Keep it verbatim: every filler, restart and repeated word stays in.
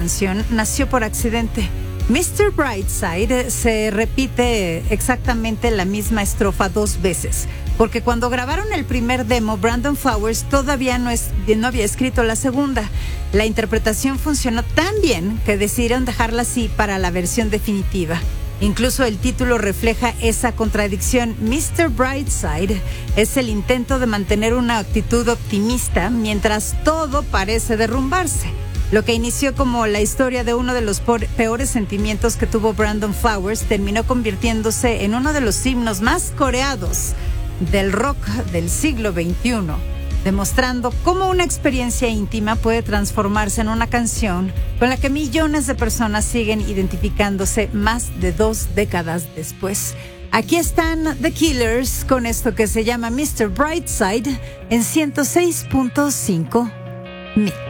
canción nació por accidente. mister Brightside se repite exactamente la misma estrofa dos veces, porque cuando grabaron el primer demo, Brandon Flowers todavía no, es, no había escrito la segunda. La interpretación funcionó tan bien que decidieron dejarla así para la versión definitiva. Incluso el título refleja esa contradicción. mister Brightside es el intento de mantener una actitud optimista mientras todo parece derrumbarse. Lo que inició como la historia de uno de los peores sentimientos que tuvo Brandon Flowers terminó convirtiéndose en uno de los himnos más coreados del rock del siglo veintiuno, demostrando cómo una experiencia íntima puede transformarse en una canción con la que millones de personas siguen identificándose más de dos décadas después. Aquí están The Killers con esto que se llama mister Brightside en ciento seis punto cinco Mix.